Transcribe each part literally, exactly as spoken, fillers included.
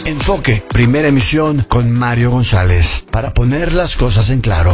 Enfoque, primera emisión con Mario González, para poner las cosas en claro.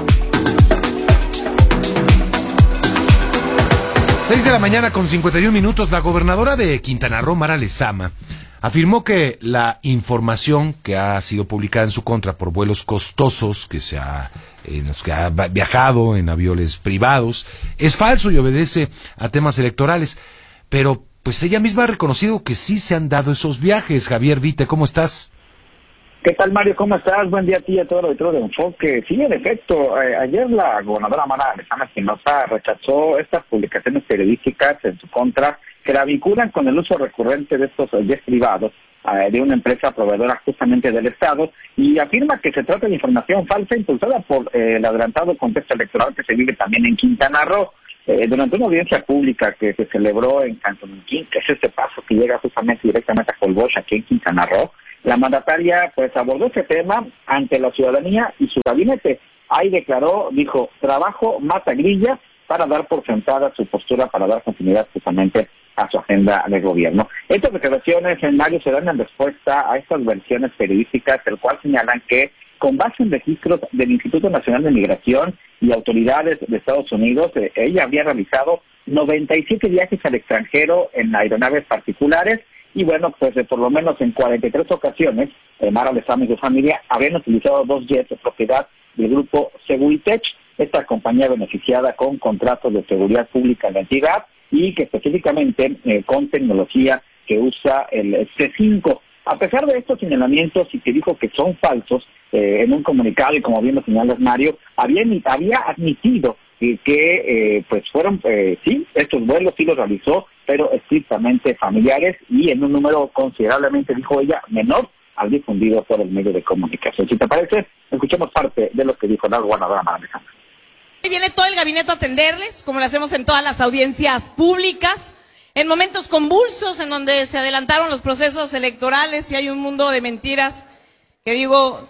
seis de la mañana con cincuenta y un minutos. La gobernadora de Quintana Roo, Mara Lezama, afirmó que la información que ha sido publicada en su contra por vuelos costosos que se ha, en los que ha viajado en aviones privados es falso y obedece a temas electorales. Pero pues ella misma ha reconocido que sí se han dado esos viajes. Javier Vite, ¿cómo estás? ¿Qué tal, Mario? ¿Cómo estás? Buen día a ti y a todo el auditorio de Enfoque. Sí, en efecto, eh, ayer la gobernadora Mara Lezama Espinosa rechazó estas publicaciones periodísticas en su contra que la vinculan con el uso recurrente de estos jets privados eh, de una empresa proveedora justamente del Estado, y afirma que se trata de información falsa impulsada por eh, el adelantado contexto electoral que se vive también en Quintana Roo. Eh, durante una audiencia pública que se celebró en Cantonquín, que es este paso que llega justamente directamente a Colbosch, aquí en Quintana Roo, la mandataria pues abordó ese tema ante la ciudadanía y su gabinete. Ahí declaró, dijo, trabajo mata grilla, para dar por sentada su postura, para dar continuidad justamente a su agenda de gobierno. Estas declaraciones, en Mario, se dan en respuesta a estas versiones periodísticas, el cual señalan que, con base en registros del Instituto Nacional de Migración y autoridades de Estados Unidos, eh, ella había realizado noventa y siete viajes al extranjero en aeronaves particulares. Y bueno, pues eh, por lo menos en cuarenta y tres ocasiones, eh, Mara Lezama y su familia habían utilizado dos jets de propiedad del grupo Seguritech, esta compañía beneficiada con contratos de seguridad pública en la entidad y que específicamente eh, con tecnología que usa el C cinco. A pesar de estos señalamientos y que dijo que son falsos, eh, en un comunicado, y como bien lo señalas, Mario, había, había admitido que, que eh, pues fueron, eh, sí, estos vuelos sí los realizó, pero estrictamente familiares y en un número considerablemente, dijo ella, menor al difundido por el medio de comunicación. Si te parece, escuchemos parte de lo que dijo la gobernadora Mara Lezama. Viene todo el gabinete a atenderles, como lo hacemos en todas las audiencias públicas, en momentos convulsos en donde se adelantaron los procesos electorales y hay un mundo de mentiras que digo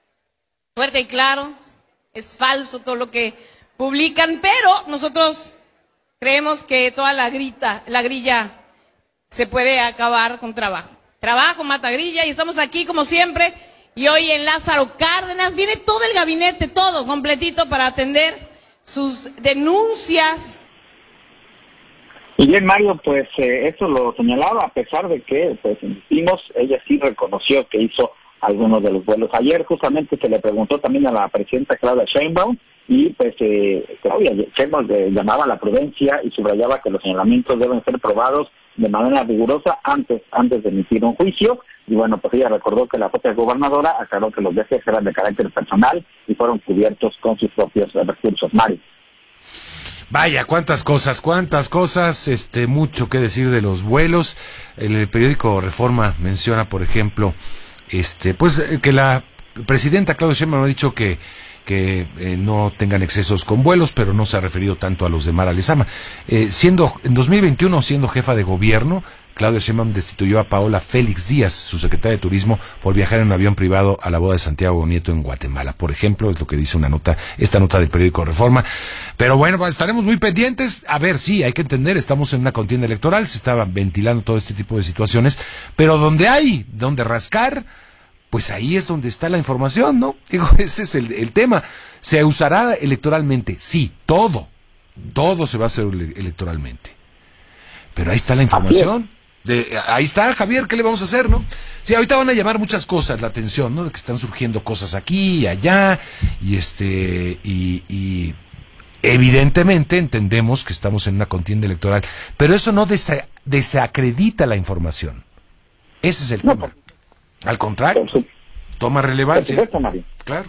fuerte y claro, es falso todo lo que publican, pero nosotros creemos que toda la grita, la grilla se puede acabar con trabajo. Trabajo mata grilla y estamos aquí como siempre, y hoy en Lázaro Cárdenas viene todo el gabinete, todo completito para atender sus denuncias. Y bien, Mario, pues eh, esto lo señalaba, a pesar de que, pues insistimos, ella sí reconoció que hizo algunos de los vuelos. Ayer justamente se le preguntó también a la presidenta Claudia Sheinbaum, y pues eh, Claudia Sheinbaum eh, llamaba a la prudencia y subrayaba que los señalamientos deben ser probados de manera rigurosa antes antes de emitir un juicio. Y bueno, pues ella recordó que la propia gobernadora aclaró que los viajes eran de carácter personal y fueron cubiertos con sus propios recursos. Mario. Vaya, cuántas cosas, cuántas cosas, este, mucho que decir de los vuelos. El periódico Reforma menciona, por ejemplo, este, pues que la presidenta Claudia Sheinbaum ha dicho que que eh, no tengan excesos con vuelos, pero no se ha referido tanto a los de Mara Lezama. Eh, siendo en dos mil veintiuno, siendo jefa de gobierno, Claudia Sheinbaum destituyó a Paola Félix Díaz, su secretaria de Turismo, por viajar en un avión privado a la boda de Santiago Nieto en Guatemala. Por ejemplo, es lo que dice una nota, esta nota del periódico Reforma. Pero bueno, estaremos muy pendientes. A ver, sí, hay que entender, estamos en una contienda electoral, se estaba ventilando todo este tipo de situaciones, pero donde hay, donde rascar, pues ahí es donde está la información, ¿no? Digo, ese es el, el tema. ¿Se usará electoralmente? Sí, todo. Todo se va a hacer ele- electoralmente. Pero ahí está la información. De, ahí está, Javier, ¿qué le vamos a hacer, no? Sí, ahorita van a llamar muchas cosas la atención, ¿no? De que están surgiendo cosas aquí y allá, y este, y, y evidentemente entendemos que estamos en una contienda electoral, pero eso no desa- desacredita la información. Ese es el No, tema. Al contrario, toma relevancia. Por supuesto, Mario. Claro.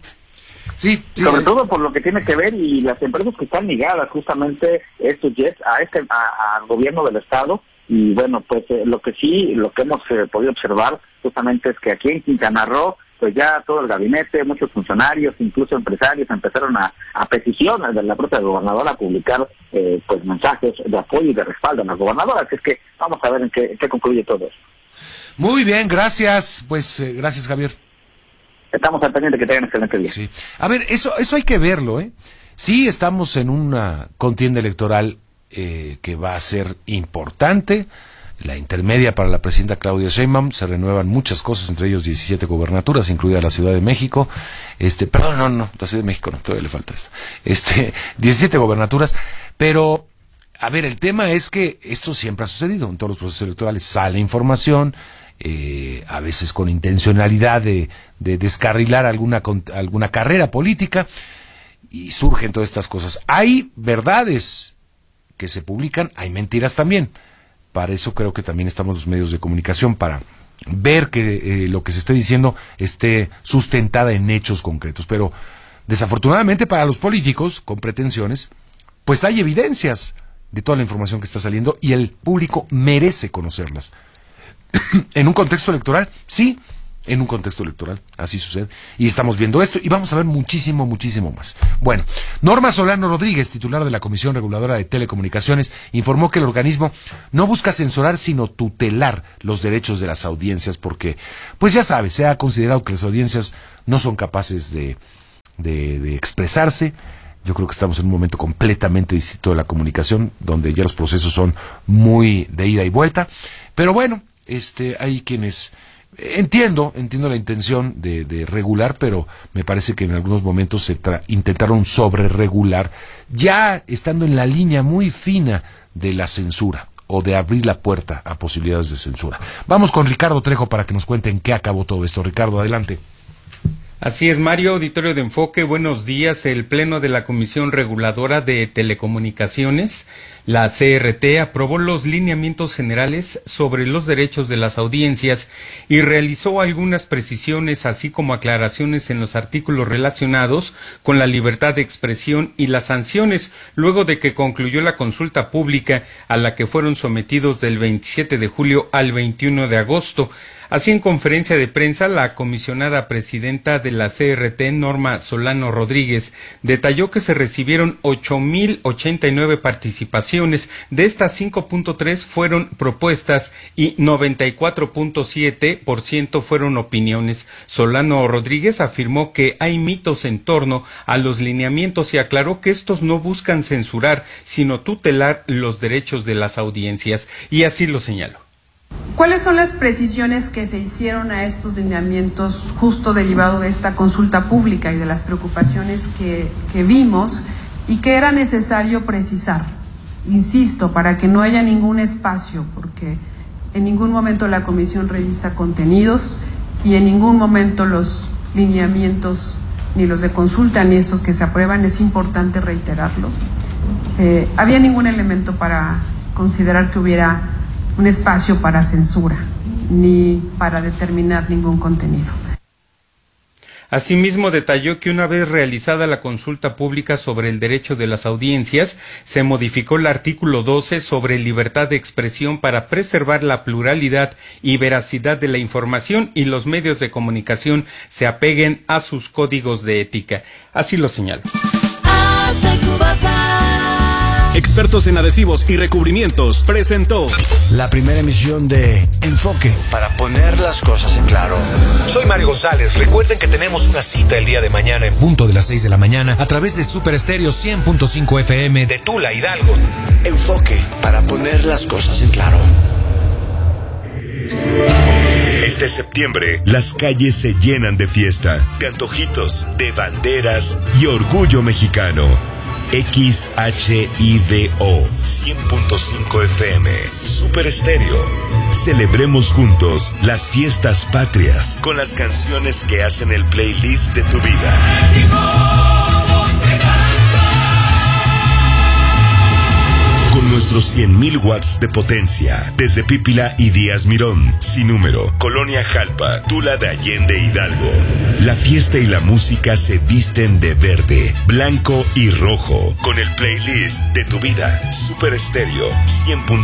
Sí, sí. Sobre todo por lo que tiene que ver y las empresas que están ligadas justamente estos jets a este a, al gobierno del estado. Y bueno, pues eh, lo que sí, lo que hemos eh, podido observar justamente es que aquí en Quintana Roo, pues ya todo el gabinete, muchos funcionarios, incluso empresarios, empezaron a, a peticiones de la propia gobernadora a publicar eh, pues mensajes de apoyo y de respaldo a la gobernadora. Así es que vamos a ver en qué, en qué concluye todo eso. Muy bien, gracias. Pues eh, gracias, Javier. Estamos al pendiente, que tengan excelente día. Sí. A ver, eso eso hay que verlo, ¿eh? Sí, estamos en una contienda electoral eh, que va a ser importante. la intermedia para la presidenta Claudia Sheinbaum. Se renuevan muchas cosas, entre ellos diecisiete gobernaturas, incluida la Ciudad de México. Este, perdón, no, no, la Ciudad de México no, todavía le falta esto. Este, diecisiete gobernaturas, pero, a ver, el tema es que esto siempre ha sucedido. En todos los procesos electorales sale información, eh, a veces con intencionalidad de, de descarrilar alguna, alguna carrera política, y surgen todas estas cosas. Hay verdades que se publican, hay mentiras también. Para eso creo que también estamos los medios de comunicación, para ver que eh, lo que se esté diciendo esté sustentada en hechos concretos. Pero desafortunadamente para los políticos con pretensiones, pues hay evidencias de toda la información que está saliendo y el público merece conocerlas. En un contexto electoral, sí, en un contexto electoral, así sucede. Y estamos viendo esto y vamos a ver muchísimo, muchísimo más. Bueno, Norma Solano Rodríguez, titular de la Comisión Reguladora de Telecomunicaciones, informó que el organismo no busca censurar, sino tutelar los derechos de las audiencias, porque, pues ya sabe, se ha considerado que las audiencias no son capaces de, de, de expresarse. Yo creo que estamos en un momento completamente distinto de la comunicación, donde ya los procesos son muy de ida y vuelta. Pero bueno, este, hay quienes... Entiendo, entiendo la intención de, de regular, pero me parece que en algunos momentos se tra- intentaron sobreregular, ya estando en la línea muy fina de la censura o de abrir la puerta a posibilidades de censura. Vamos con Ricardo Trejo para que nos cuente en qué acabó todo esto. Ricardo, adelante. Así es, Mario, auditorio de Enfoque, buenos días. El Pleno de la Comisión Reguladora de Telecomunicaciones, la C R T, aprobó los lineamientos generales sobre los derechos de las audiencias y realizó algunas precisiones, así como aclaraciones en los artículos relacionados con la libertad de expresión y las sanciones, luego de que concluyó la consulta pública a la que fueron sometidos del veintisiete de julio al veintiuno de agosto. Así, en conferencia de prensa, la comisionada presidenta de la C R T, Norma Solano Rodríguez, detalló que se recibieron ocho mil ochenta y nueve participaciones. De estas, cinco punto tres fueron propuestas y noventa y cuatro punto siete por ciento fueron opiniones. Solano Rodríguez afirmó que hay mitos en torno a los lineamientos y aclaró que estos no buscan censurar, sino tutelar los derechos de las audiencias. Y así lo señaló. ¿Cuáles son las precisiones que se hicieron a estos lineamientos justo derivado de esta consulta pública y de las preocupaciones que, que vimos y que era necesario precisar? Insisto, para que no haya ningún espacio, porque en ningún momento la comisión revisa contenidos y en ningún momento los lineamientos, ni los de consulta, ni estos que se aprueban, es importante reiterarlo. Eh, había ningún elemento para considerar que hubiera un espacio para censura, ni para determinar ningún contenido. Asimismo, detalló que una vez realizada la consulta pública sobre el derecho de las audiencias, se modificó el artículo doce sobre libertad de expresión para preservar la pluralidad y veracidad de la información y los medios de comunicación se apeguen a sus códigos de ética. Así lo señaló. Expertos en adhesivos y recubrimientos presentó la primera emisión de Enfoque, para poner las cosas en claro. Soy Mario González. Recuerden que tenemos una cita el día de mañana en punto de las seis de la mañana a través de Super Estéreo cien punto cinco F M de Tula, Hidalgo. Enfoque, para poner las cosas en claro. Este septiembre, las calles se llenan de fiesta, de antojitos, de banderas y orgullo mexicano. X H I D O cien punto cinco F M Super Estéreo. Celebremos juntos las fiestas patrias con las canciones que hacen el playlist de tu vida. Con nuestros cien mil watts de potencia, desde Pípila y Díaz Mirón, sin número, Colonia Jalpa, Tula de Allende, Hidalgo. La fiesta y la música se visten de verde, blanco y rojo, con el playlist de tu vida. Super Estéreo cien.